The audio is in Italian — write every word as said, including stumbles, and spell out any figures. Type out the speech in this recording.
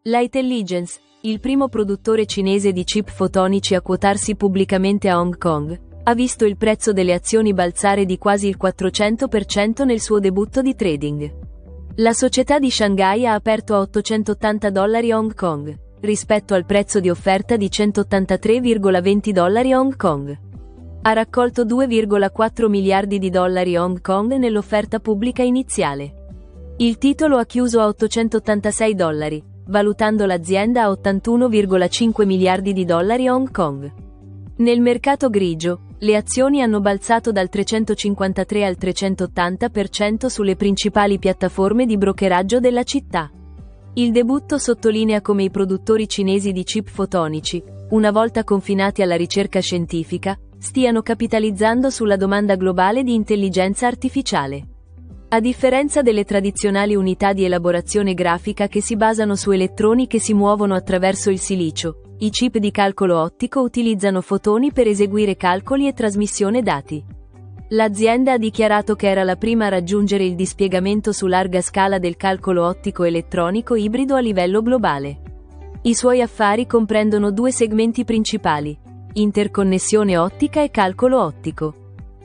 Lightelligence, il primo produttore cinese di chip fotonici a quotarsi pubblicamente a Hong Kong, ha visto il prezzo delle azioni balzare di quasi il quattrocento per cento nel suo debutto di trading. La società di Shanghai ha aperto a ottocentottanta dollari Hong Kong, rispetto al prezzo di offerta di centottantatré virgola venti dollari Hong Kong. Ha raccolto due virgola quattro miliardi di dollari Hong Kong nell'offerta pubblica iniziale. Il titolo ha chiuso a ottocentottantasei dollari, valutando l'azienda a ottantuno virgola cinque miliardi di dollari Hong Kong. Nel mercato grigio, le azioni hanno balzato dal trecentocinquantatré al trecentottanta per cento sulle principali piattaforme di brokeraggio della città. Il debutto sottolinea come i produttori cinesi di chip fotonici, una volta confinati alla ricerca scientifica, stiano capitalizzando sulla domanda globale di intelligenza artificiale. A differenza delle tradizionali unità di elaborazione grafica che si basano su elettroni che si muovono attraverso il silicio, i chip di calcolo ottico utilizzano fotoni per eseguire calcoli e trasmissione dati. L'azienda ha dichiarato che era la prima a raggiungere il dispiegamento su larga scala del calcolo ottico elettronico ibrido a livello globale. I suoi affari comprendono due segmenti principali: interconnessione ottica e calcolo ottico.